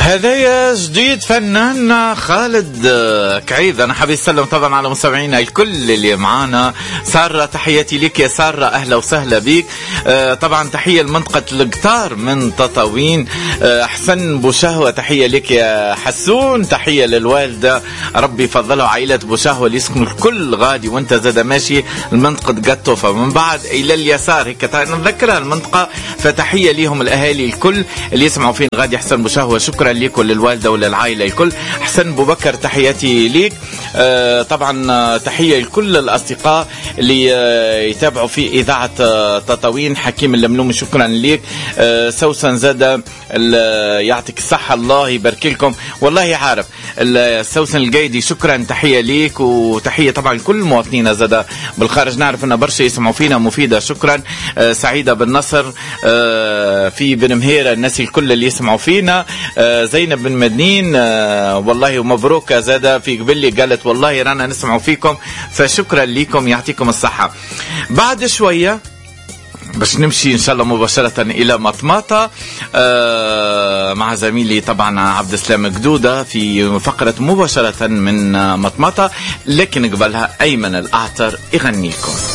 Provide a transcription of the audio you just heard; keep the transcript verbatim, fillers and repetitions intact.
هذايا جديد فنان خالد كعيد. انا حابب اسلم طبعا على مستمعينا الكل اللي معانا. سارة تحياتي لك يا سارة، اهلا وسهلا بك. طبعا تحية لمنطقة القطار من تطاوين. حسن بوشهوة تحية لك يا حسون. تحية للوالدة ربي يفضلها عائلة بوشهوة اللي يسكنوا الكل غادي وانت زاد ماشي المنطقة قطوفة من بعد الى اليسار هيك نذكرها المنطقة. فتحية ليهم الاهالي الكل اللي يسمعوا فين غادي. حسن بوشهوة شكرا لكم للوالدة وللعائلة الكل. حسن أبو بكر تحياتي ليك. آه طبعا تحية لكل الأصدقاء اللي آه يتابعوا في إذاعة آه تطاوين. حكيم اللملومي شكرا ليك. آه سوسن زادة يعطيك الصحة الله يبارك لكم. والله عارف سوسن القايدي شكرا تحية ليك. وتحية طبعا كل المواطنين زادة بالخارج، نعرف أن برشا يسمعوا فينا مفيدة شكرا. آه سعيدة بالنصر آه في بن مهيرة الناس الكل اللي يسمعوا فينا. آه زينب بن مدنين آه والله ومبروك زادة في قبلي قالت والله رانا نسمعوا فيكم فشكرا لكم يعطيكم الصحة. بعد شوية باش نمشي إن شاء الله مباشرة إلى مطماطة آه مع زميلي طبعا عبد السلام قدودة في فقرة مباشرة من مطماطة، لكن قبلها أيمن الأعتر يغني لكم.